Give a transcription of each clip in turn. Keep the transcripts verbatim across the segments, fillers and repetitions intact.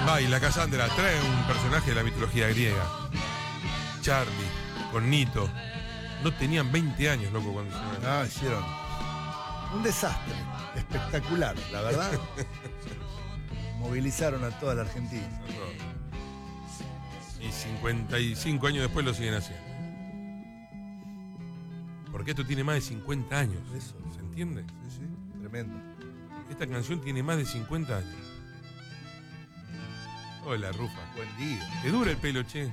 Va, y la Cassandra trae un personaje de la mitología griega. Charlie, con Nito. No tenían veinte años, loco, cuando hicieron. No, hicieron un desastre. Espectacular, la verdad. Movilizaron a toda la Argentina. Y cincuenta y cinco años después lo siguen haciendo. Porque esto tiene más de cincuenta años. Eso. ¿Se entiende? Sí, sí, tremendo. Esta canción tiene más de cincuenta años. Hola, Rufa. Buen día. ¿Te dura el pelo, che?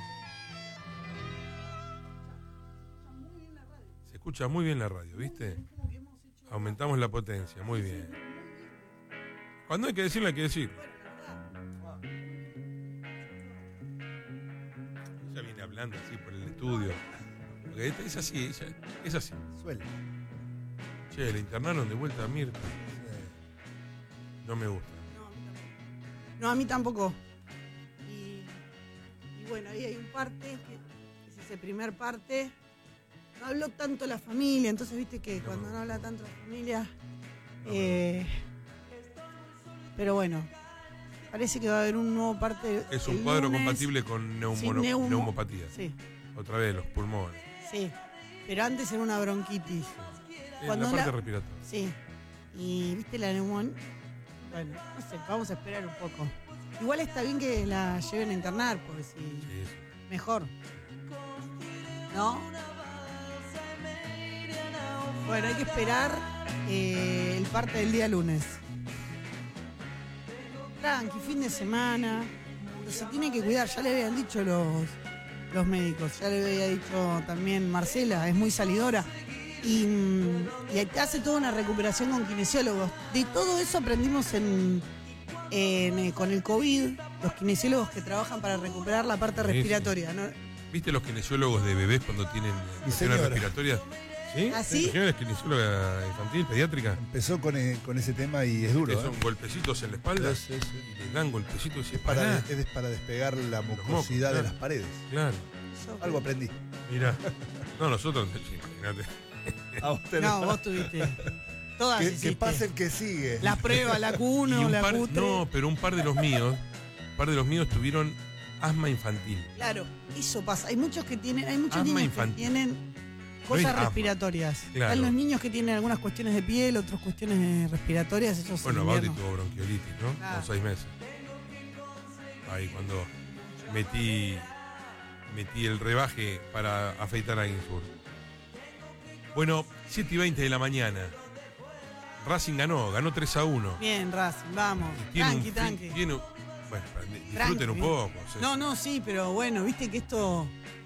Se escucha muy bien la radio, ¿viste? Aumentamos la potencia, muy bien. Cuando hay que decirlo, hay que decir. Ella viene hablando así por el estudio. Porque es así, ella, es así. Suele. Che, le internaron de vuelta a Mirta. No me gusta. No, a mí tampoco. Y, y bueno, ahí hay un parte, que es ese primer parte. No habló tanto la familia, entonces viste que no. Cuando no habla tanto la familia... No. Eh, pero bueno, parece que va a haber un nuevo parte. Es un cuadro lunes, compatible con neumono, neumo, neumopatía. Sí. Otra vez, los pulmones. Sí, pero antes era una bronquitis. Sí. Cuando la parte la, respiratoria. Sí, y viste la neumonía. Bueno, no sé, vamos a esperar un poco. Igual está bien que la lleven a internar, porque si. Sí, sí. Mejor. ¿No? Bueno, hay que esperar eh, el parte del día lunes. Tranqui, fin de semana. Pero se tiene que cuidar, ya le habían dicho los, los médicos, ya le había dicho también Marcela, es muy salidora. Y, y hace toda una recuperación con kinesiólogos. De todo eso aprendimos en, en con el COVID, los kinesiólogos que trabajan para recuperar la parte respiratoria, ¿no? ¿Viste los kinesiólogos de bebés cuando tienen infecciones respiratorias? ¿Sí? ¿Ah, sí? ¿La señora es kinesióloga infantil, pediátrica? Empezó con, el, con ese tema y es duro. Que son ¿eh? golpecitos en la espalda. Sí, sí, sí. Y le dan golpecitos y es para, es para despegar la mucosidad mocos, claro. de las paredes. Claro. Algo aprendí. Mirá. No, nosotros, imagínate. Ah, vos no, vos tuviste. Todas que, que pase el que sigue. La prueba, la Q uno, la par, Q tres. No, pero un par de los míos, un par de los míos tuvieron asma infantil. Claro, eso pasa. Hay muchos que tienen, hay muchos asma niños infantil. que tienen cosas no respiratorias. Claro. Están los niños que tienen algunas cuestiones de piel, otras cuestiones respiratorias. Esos bueno, Bauti tuvo bronquiolitis, ¿no? Claro. Con seis meses. Ahí cuando metí metí el rebaje para afeitar a Ginsburg. Bueno, siete y veinte de la mañana. Racing ganó, ganó tres a uno. Bien, Racing, vamos. Tranqui, un, tranqui. Tiene, bueno, disfruten tranqui. un poco. ¿Sí? No, no, sí, pero bueno, viste que esto...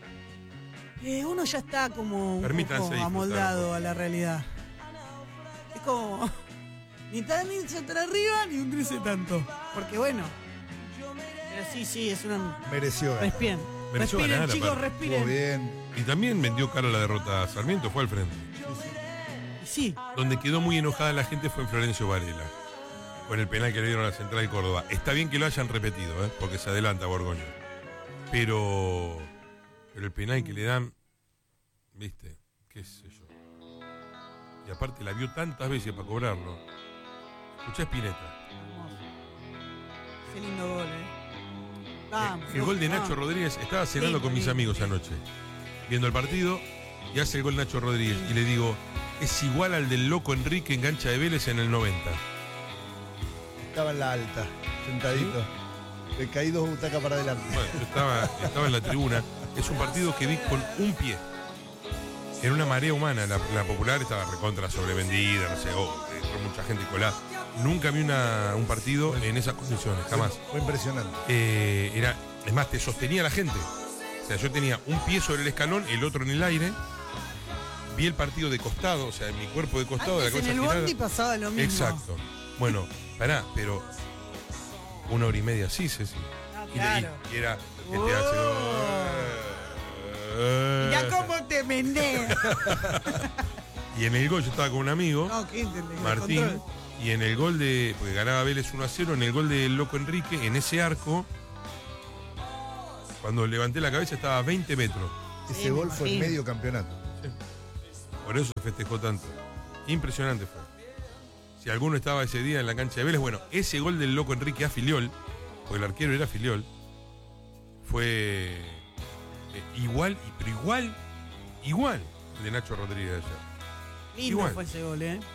Eh, uno ya está como un Permítanse poco amoldado a la realidad. Es como... ni tan hincha tan arriba, ni un trice tanto. Porque bueno... Pero sí, sí, es una... Mereció. Respiren. Mereció respiren, ganar, chicos, aparte. respiren. Muy bien. Y también vendió cara la derrota a Sarmiento, fue al frente. Sí. Donde quedó muy enojada la gente fue en Florencio Varela, con el penal que le dieron a la Central de Córdoba. Está bien que lo hayan repetido, ¿eh? Porque se adelanta Borgoño. Pero, pero el penal que le dan, viste, qué sé yo. Y aparte la vio tantas veces para cobrarlo. Escuchá Spinetta. Qué lindo gol, ¿eh? Vamos, el, el gol de Nacho vamos. Rodríguez, estaba cenando sí, con mis amigos anoche, viendo el partido, y hace el gol Nacho Rodríguez, sí. Y le digo, es igual al del loco Enrique en cancha de Vélez en el noventa. Estaba en la alta, sentadito. ¿Sí? Le caí dos butacas para adelante. Bueno, yo estaba, estaba en la tribuna. Es un partido que vi con un pie. En una marea humana. La, la Popular estaba recontra sobrevendida, no sé, oh, fue mucha gente colada. Nunca vi una, un partido bueno, en esas condiciones, jamás. Fue impresionante. Eh, era, es más, te sostenía la gente. O sea, yo tenía un pie sobre el escalón, el otro en el aire. Vi el partido de costado, o sea, en mi cuerpo de costado. Antes de la en el girada. bondi pasaba lo mismo. Exacto. Bueno, pará, pero una hora y media sí, Ceci. Ah, claro. Y, y era que oh. te hace. Oh, ya como te vendé. Y en el gol yo estaba con un amigo, no, ¿qué entendés? Martín, y en el gol de, porque ganaba Vélez uno a cero, en el gol del loco Enrique, en ese arco, cuando levanté la cabeza estaba a veinte metros. Ese sí, gol fue en medio campeonato. Sí. Por eso se festejó tanto. Impresionante fue. Si alguno estaba ese día en la cancha de Vélez, bueno, ese gol del loco Enrique a Filiol, porque el arquero era Filiol, fue eh, igual, pero igual, igual de Nacho Rodríguez de ayer. Lindo Igual. fue ese gol, ¿eh?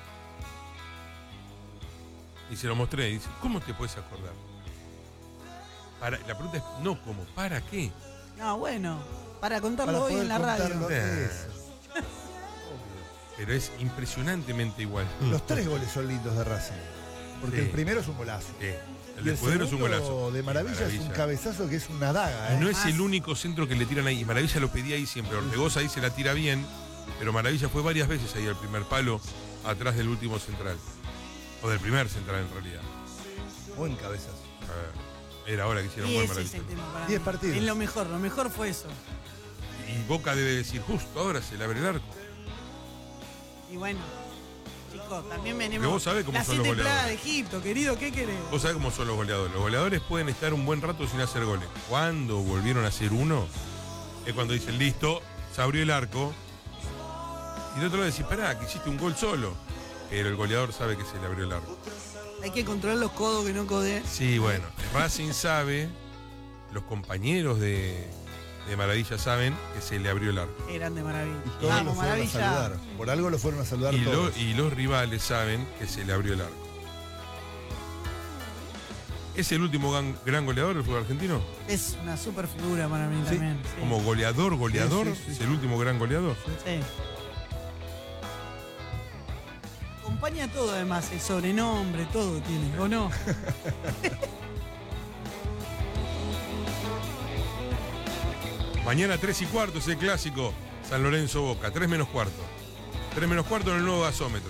Y se lo mostré y dice, ¿cómo te puedes acordar? Para, la pregunta es, no, ¿cómo? ¿Para qué? No, bueno, para contarlo Para hoy poder en la radio. contarlo. Eh, Eso. Pero es impresionantemente igual. Los tres goles son lindos de Racing. Porque Sí. el primero es un golazo. Sí. El Y de el Escudero es un segundo golazo. de Maravilla, es un cabezazo que es una daga. Y ¿eh? no es Más. el único centro que le tiran ahí. Y Maravilla lo pedía ahí siempre. Ortegoza ahí se la tira bien, pero Maravilla fue varias veces ahí al primer palo, atrás del último central. O del primer central en realidad. Buen cabezazo. A ver, era hora que hicieron Y buen ese es el Maravilla. tema para Diez mí. partidos. Es lo mejor, lo mejor fue eso. Y Boca debe decir, justo ahora se le abre el arco. Y bueno, chicos, también Porque venimos. vos sabés cómo las son los siete plagas de goleadores. Egipto, querido, ¿qué querés? Vos sabés cómo son los goleadores. Los goleadores pueden estar un buen rato sin hacer goles. Cuando volvieron a hacer uno, es cuando dicen, listo, se abrió el arco. Y de otro lado decís, pará, que hiciste un gol solo. Pero el goleador sabe que se le abrió el arco. Hay que controlar los codos que no codé. Sí, bueno, Racing sabe, los compañeros de, de Maravilla saben que se le abrió el arco. Qué grande maravilla. Y todos lo Vamos, fueron a maravilla. saludar. Por algo lo fueron a saludar Y, lo- todos. y los rivales saben que se le abrió el arco. ¿Es el último gran, gran goleador del fútbol argentino? Es una super figura para mí Sí, también. Sí. Como goleador, goleador, Sí, sí, sí, es sí. el último gran goleador. Sí. Acompaña todo además, el sobrenombre, todo tiene, ¿o no? Mañana tres y cuarto es el clásico San Lorenzo Boca, tres menos cuarto. tres menos cuarto en el nuevo gasómetro.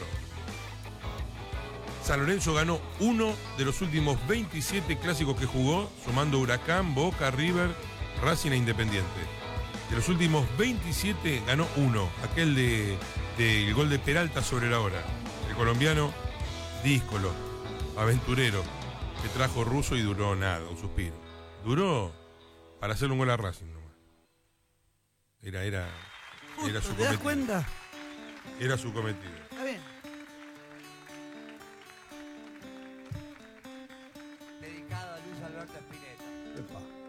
San Lorenzo ganó uno de los últimos veintisiete clásicos que jugó, sumando Huracán, Boca, River, Racing e Independiente. De los últimos veintisiete ganó uno, aquel de, del gol de Peralta sobre la hora. El colombiano díscolo, aventurero, que trajo ruso y duró nada, un suspiro. Duró para hacerle un gol a Racing nomás. Era, era, era Justo, su ¿te das cometido. cuenta? Era su cometido.